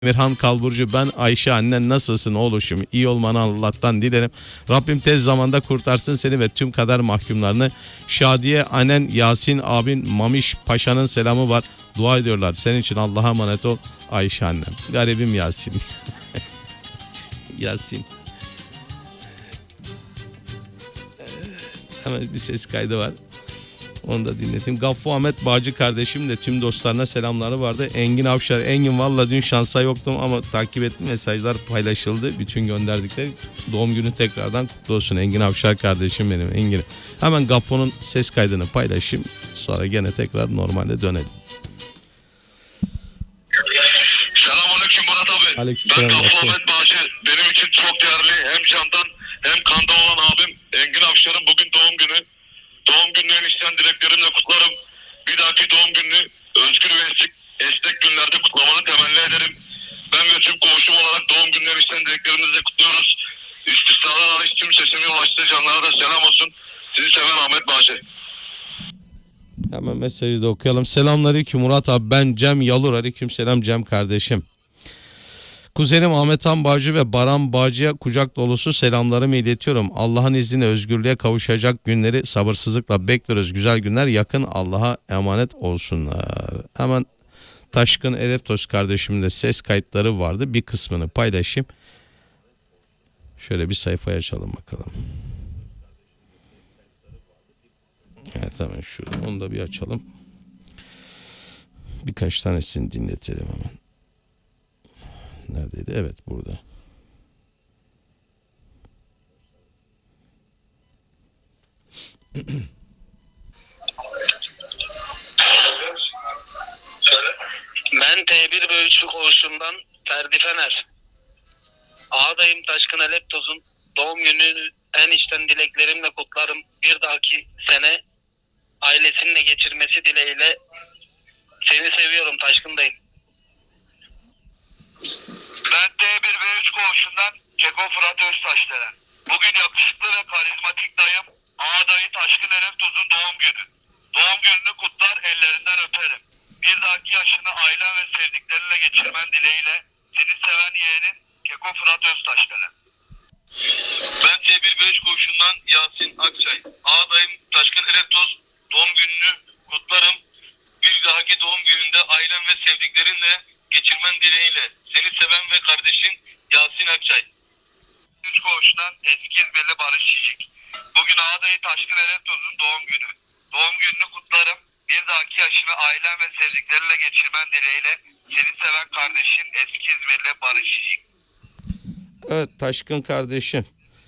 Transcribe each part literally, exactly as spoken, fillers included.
Emirhan Kalburcu, ben Ayşe annen, nasılsın oğluşum? İyi olmanı Allah'tan dilerim. Rabbim tez zamanda kurtarsın seni ve tüm kader mahkumlarını. Şadiye annen, Yasin abin, Mamiş Paşa'nın selamı var. Dua ediyorlar senin için, Allah'a emanet ol Ayşe annem. Garibim Yasin. Yasin. Hemen bir ses kaydı var. Onu da dinleteyim. Gaffo Ahmet Bağcı kardeşim de tüm dostlarına selamları vardı. Engin Avşar. Engin valla dün şansa yoktum ama takip ettim. Mesajlar paylaşıldı. Bütün gönderdikleri. Doğum günü tekrardan kutlu olsun Engin Avşar kardeşim benim. Engin. Hemen Gaffo'nun ses kaydını paylaşayım. Sonra gene tekrar normalde dönelim. Selamünaleyküm Murat abi. Aleykümselam. Ben Gaffo Ahmet Bağcı. Benim için çok değerli, hem candan hem kandan olan abim Engin Avşar'ın bugün doğum günü. Doğum gününü en içten dileklerimle kutlarım. Bir dahaki doğum gününü özgür ve esnek, esnek günlerde kutlamanı temenni ederim. Ben ve tüm koğuşum olarak doğum gününü en içten dileklerimizle kutluyoruz. İstisnalar hariç tüm sesimi ulaştığı canlara da selam olsun. Sizi seven Ahmet Bağcı. Hemen mesajı da okuyalım. Selamünaleyküm Murat abi, ben Cem Yalur. Aleykümselam Cem kardeşim. Kuzenim Ahmet Han Bağcı ve Baran Bağcı'ya kucak dolusu selamlarımı iletiyorum. Allah'ın izniyle özgürlüğe kavuşacak günleri sabırsızlıkla bekliyoruz. Güzel günler yakın, Allah'a emanet olsunlar. Hemen Taşkın Eleftos kardeşimin de ses kayıtları vardı. Bir kısmını paylaşayım. Şöyle bir sayfayı açalım bakalım. Evet, hemen şurada onu da bir açalım. Birkaç tanesini dinletelim hemen. Neredeydi? Evet, burada. Ben T bir ve üç koğuşundan Ferdi Fener. Ağdayım Taşkın Eleptoz'un doğum gününü en içten dileklerimle kutlarım. Bir dahaki sene ailesinle geçirmesi dileğiyle. Seni seviyorum Taşkın'dayım. Ben T bir ve üç koğuşundan Keko Fırat Öztaşdelen. Bugün yakışıklı ve karizmatik dayım Ağdayı Taşkın Eleftoz'un doğum günü. Doğum gününü kutlar, ellerinden öperim. Bir dahaki yaşını ailen ve sevdiklerinle geçirmen dileğiyle seni seven yeğenin Keko Fırat Öztaşdelen. Ben T bir ve üç koğuşundan Yasin Akçay. Ağdayım Taşkın Eleftoz doğum gününü kutlarım. Bir dahaki doğum gününde ailen ve sevdiklerinle geçirmen dileğiyle seni seven ve kardeşin Yasin Akçay. Üç koğuştan eski İzmirli Barış Şişik. Bugün Ağdayı Taşkın Eleftoz'un doğum günü. Doğum gününü kutlarım. Bir dahaki yaşını ailen ve sevdiklerinle geçirmen dileğiyle seni seven kardeşin eski İzmirli Barış Şişik. Evet Taşkın kardeşim.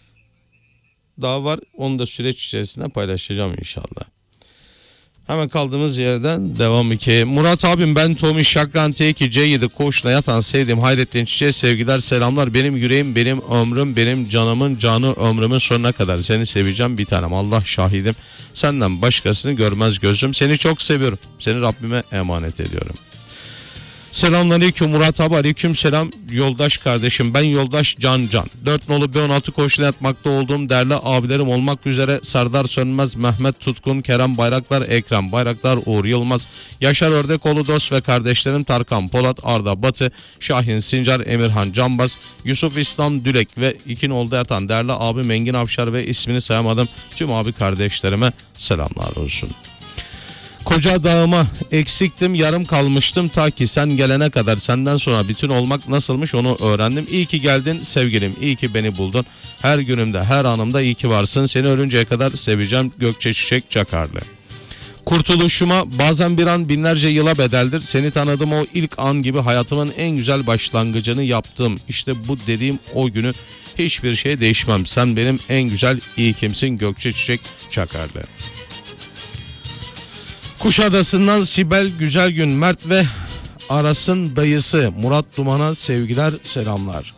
Daha var, onu da süreç içerisinde paylaşacağım inşallah. Hemen kaldığımız yerden devam ki. Murat abim, ben Tommy Şakran T iki C yedi koğuşuna yatan sevdiğim Hayrettin Çiçek'e sevgiler selamlar. Benim yüreğim, benim ömrüm, benim canımın canı, ömrümün sonuna kadar seni seveceğim bir tanem. Allah şahidim, senden başkasını görmez gözüm. Seni çok seviyorum. Seni Rabbime emanet ediyorum. Selamünaleyküm Murat abi. Aleyküm selam yoldaş kardeşim. Ben yoldaş Can Can. dört nolu B on altı koğuşuna yatmakta olduğum değerli abilerim olmak üzere Sardar Sönmez, Mehmet Tutkun, Kerem Bayraktar, Ekrem Bayraktar, Uğur Yılmaz, Yaşar Ördekoğlu dost ve kardeşlerim Tarkan Polat, Arda Batı, Şahin Sincar, Emirhan Canbaz, Yusuf İslam Dülek ve iki nolda yatan değerli abim Engin Avşar ve ismini sayamadım tüm abi kardeşlerime selamlar olsun. Koca dağıma eksiktim, yarım kalmıştım ta ki sen gelene kadar. Senden sonra bütün olmak nasılmış onu öğrendim. İyi ki geldin sevgilim, iyi ki beni buldun. Her günümde, her anımda iyi ki varsın. Seni ölünceye kadar seveceğim Gökçe Çiçek Çakarlı. Kurtuluşuma bazen bir an binlerce yıla bedeldir. Seni tanıdım o ilk an gibi, hayatımın en güzel başlangıcını yaptım. İşte bu dediğim o günü hiçbir şey değişmem. Sen benim en güzel iyi kimsin Gökçe Çiçek Çakarlı. Kuşadası'ndan Sibel Güzelgün, Mert ve Aras'ın dayısı Murat Duman'a sevgiler selamlar.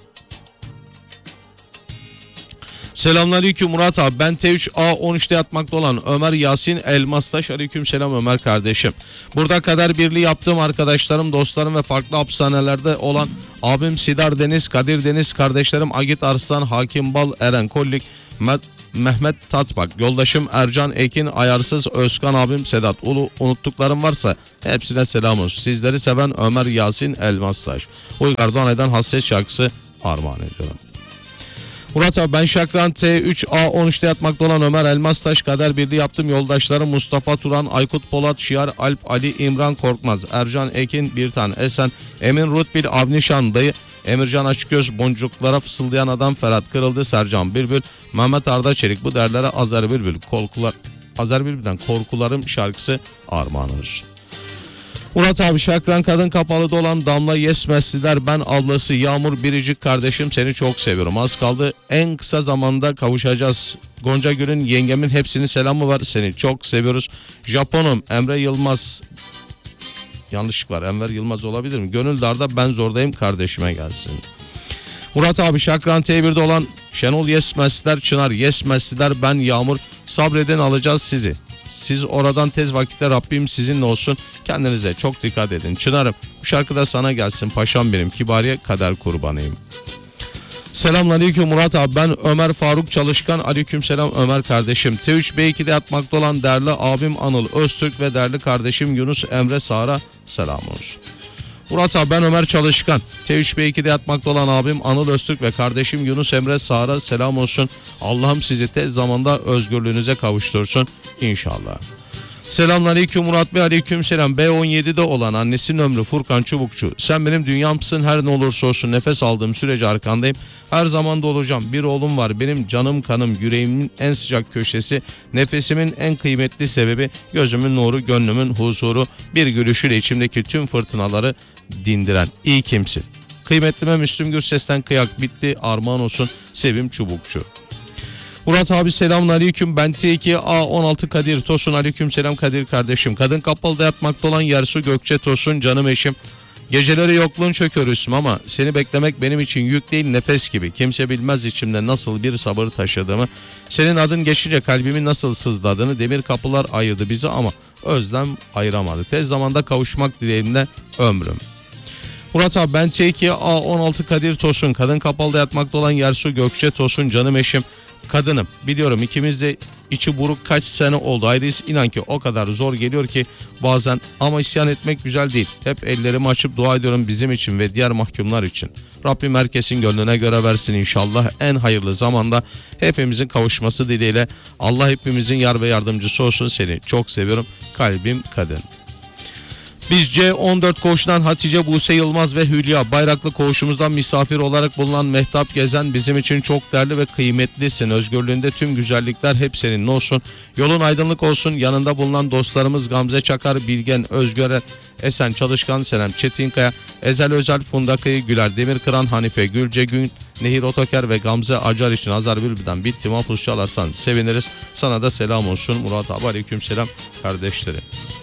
Selamünaleyküm Murat abi, ben T üç A on üçte yatmakta olan Ömer Yasin Elmastaş. Aleyküm selam Ömer kardeşim. Burada kader birliği yaptığım arkadaşlarım, dostlarım ve farklı hapishanelerde olan abim Sidar Deniz, Kadir Deniz, kardeşlerim Agit Arslan, Hakim Bal, Eren Kollik, Met Mehmet Tatbak, yoldaşım Ercan Ekin, ayarsız Özkan abim Sedat Ulu, unuttuklarım varsa hepsine selam olsun. Sizleri seven Ömer Yasin Elmastaş. Uygar Doğanay'dan Hasret şarkısı armağan ediyorum. Murat abi ben Şakran T üç A on üçte yatmakta olan Ömer Elmastaş, kader birliği yaptım yoldaşlarım Mustafa Turan, Aykut Polat, Şiar Alp, Ali İmran Korkmaz, Ercan Ekin, bir tane Esen, Emin Rutbil, Avnişan dayı, Emircan Açıkgöz, boncuklara fısıldayan adam Ferhat Kırıldı, Sercan Bülbül, Mehmet Arda Çelik, bu derlere Azer Bülbül, korkular, Azer Bülbül'den Korkularım şarkısı armağan olsun. Murat abi Şakran Kadın Kapalı'da olan Damla Yesmezliler, ben ablası Yağmur Biricik kardeşim, seni çok seviyorum. Az kaldı, en kısa zamanda kavuşacağız. Gonca Gül'ün yengemin hepsinin selamı var, seni çok seviyoruz. Japonum Emre Yılmaz, yanlışlık var, Enver Yılmaz olabilir mi? Gönül darda ben zordayım, kardeşime gelsin. Murat abi Şakran T birde olan Şenol Yesmezliler, Çınar Yesmezliler, ben Yağmur, sabredin alacağız sizi. Siz oradan tez vakitte Rabbim sizinle olsun. Kendinize çok dikkat edin. Çınarım, bu şarkı da sana gelsin. Paşam benim, Kibariye kader kurbanıyım. Selamünaleyküm Murat abi, ben Ömer Faruk Çalışkan. Aleykümselam Ömer kardeşim. T üç B iki'de yatmakta olan değerli abim Anıl Öztürk ve değerli kardeşim Yunus Emre Sağar'a selam olsun. Murat abi ben Ömer Çalışkan. T üç B iki'de yatmakta olan abim Anıl Öztürk ve kardeşim Yunus Emre Sağar'a selam olsun. Allah'ım sizi tez zamanda özgürlüğünüze kavuştursun inşallah. Selamünaleyküm Murat Bey, aleykümselam. B on yedi'de olan annesinin ömrü Furkan Çubukçu. Sen benim dünyamsın, her ne olursa olsun nefes aldığım sürece arkandayım. Her zaman da olacağım. Bir oğlum var benim, canım kanım, yüreğimin en sıcak köşesi, nefesimin en kıymetli sebebi, gözümün nuru, gönlümün huzuru, bir gülüşüyle içimdeki tüm fırtınaları dindiren iyi kimsin. Kıymetlime Müslüm Gürses'ten kıyak bitti, armağan olsun Sevim Çubukçu. Murat abi selamünaleyküm, ben T iki A on altı Kadir Tosun, aleykümselam Kadir kardeşim. Kadın Kapalı'da yatmakta olan Yersu Gökçe Tosun, canım eşim. Geceleri yokluğun çöküyor üstüme ama seni beklemek benim için yük değil, nefes gibi. Kimse bilmez içimde nasıl bir sabır taşıdığımı. Senin adın geçince kalbimin nasıl sızladığını. Demir kapılar ayırdı bizi ama özlem ayıramadı. Tez zamanda kavuşmak dileğimle ömrüm. Murat abi ben T iki A on altı Kadir Tosun, Kadın Kapalı'da yatmakta olan Yersu Gökçe Tosun, canım eşim. Kadınım, biliyorum ikimiz de içi buruk kaç sene oldu ayrıyız, inan ki o kadar zor geliyor ki bazen, ama isyan etmek güzel değil. Hep ellerimi açıp dua ediyorum bizim için ve diğer mahkumlar için. Rabbim herkesin gönlüne göre versin inşallah, en hayırlı zamanda hepimizin kavuşması dileğiyle. Allah hepimizin yar ve yardımcısı olsun, seni çok seviyorum kalbim kadın. Biz C on dört koğuşundan Hatice Buse Yılmaz ve Hülya Bayraklı koğuşumuzdan misafir olarak bulunan Mehtap Gezen, bizim için çok değerli ve kıymetlisin. Özgürlüğünde tüm güzellikler hep seninle olsun. Yolun aydınlık olsun. Yanında bulunan dostlarımız Gamze Çakar, Bilgen Özgörer, Esen Çalışkan, Senem Çetinkaya, Ezel Özel, Funda Kıyı, Güler Demirkıran, Hanife Gülce Gün, Nehir Otoker ve Gamze Acar için Azar Bülbül'den bitti mahpus çalarsan seviniriz. Sana da selam olsun Murat abi, aleykümselam kardeşlerim.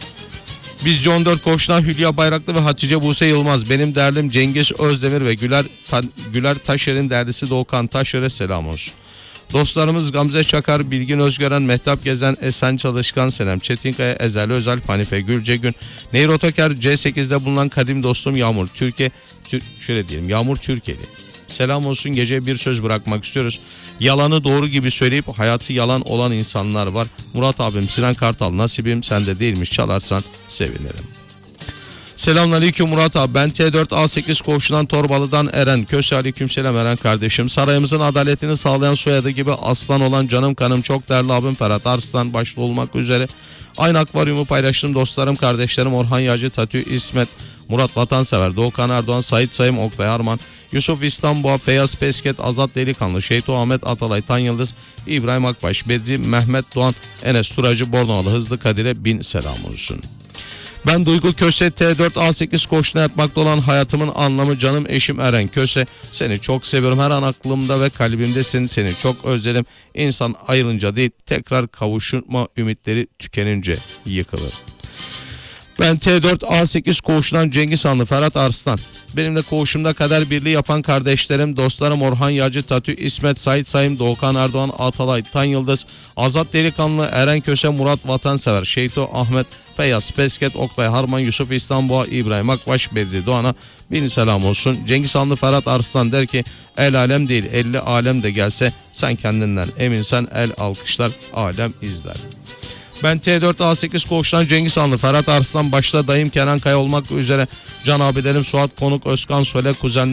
Biz on dört koğuştan Hülya Bayraklı ve Hatice Buse Yılmaz, benim değerlim Cengiz Özdemir ve Güler, Ta, Güler Taşer'in değerlisi Doğukan Taşer'e selam olsun. Dostlarımız Gamze Çakar, Bilgin Özgören, Mehtap Gezen, Esen Çalışkan, Senem Çetinkaya, Ezel Özel, Hanife Gülcegün, Nehir Otoker, C sekizde bulunan kadim dostum Yağmur Türkiye, Tür, şöyle diyelim Yağmur Türkiye'li. Selam olsun, geceye bir söz bırakmak istiyoruz. Yalanı doğru gibi söyleyip hayatı yalan olan insanlar var. Murat abim Sinan Kartal, nasibim sende değilmiş, çalarsan sevinirim. Selamünaleyküm Murat abi, ben T dört A sekiz koğuşundan Torbalı'dan Eren Köse, aleykümselam Eren kardeşim. Sarayımızın adaletini sağlayan soyadı gibi aslan olan canım kanım çok değerli abim Ferhat Arslan başta olmak üzere aynı akvaryumu paylaştım dostlarım kardeşlerim Orhan Yağcı, Tatü İsmet, Murat Vatansever, Doğukan Erdoğan, Sait Sayım, Oktay Arman, Yusuf İstanbul, Feyyaz Pesket, Azat Delikanlı, Şeyto Ahmet Atalay, Tan Yıldız, İbrahim Akbaş, Bedri, Mehmet Doğan, Enes Suracı, Bornoğlu, Hızlı Kadir'e bin selam olsun. Ben Duygu Köse, T dört A sekiz koğuşuna yatmakta olan hayatımın anlamı canım eşim Eren Köse. Seni çok seviyorum, her an aklımda ve kalbimdesin, seni çok özledim. İnsan ayrılınca değil, tekrar kavuşma ümitleri tükenince yıkılır. Ben T dört A sekiz koğuşundan Cengiz Hanlı Ferhat Arslan. Benimle koğuşumda kader birliği yapan kardeşlerim, dostlarım Orhan Yacı, Tatü, İsmet, Sait Sayım, Doğukan Erdoğan, Atalay, Tan Yıldız, Azat Delikanlı, Eren Köse, Murat Vatansever, Şeyto, Ahmet, Feyyaz, Pesket, Oktay, Harman, Yusuf İstanbul'a, İbrahim Akbaş, Bedri Doğan'a bin selam olsun. Cengiz Hanlı Ferhat Arslan der ki el alem değil elli alem de gelse sen kendinden eminsen el alkışlar alem izler. Ben T dört A sekiz koğuştan Cengiz Hanlı Ferhat Arslan başta dayım Kenan Kaya olmak üzere Can abilerim Suat Konuk, Özkan Söle, kuzen